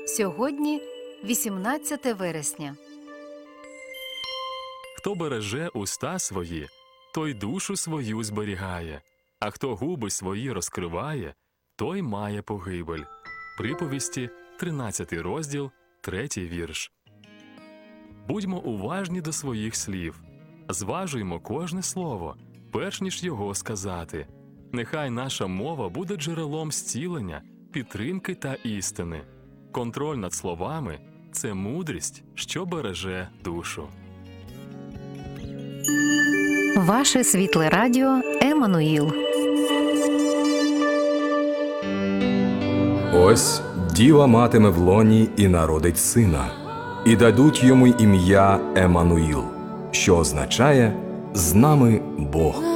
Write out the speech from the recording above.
Сьогодні 18 вересня. Хто береже уста свої, той душу свою зберігає, а хто губи свої розкриває, той має погибель. Приповісті, 13 розділ, 3 вірш. Будьмо уважні до своїх слів. Зважуймо кожне слово, перш ніж його сказати. Нехай наша мова буде джерелом зцілення, підтримки та істини. Контроль над словами – це мудрість, що береже душу. Ваше світле радіо Еммануїл. Ось діва матиме в лоні і народить сина, і дадуть йому ім'я Еммануїл, що означає «з нами Бог».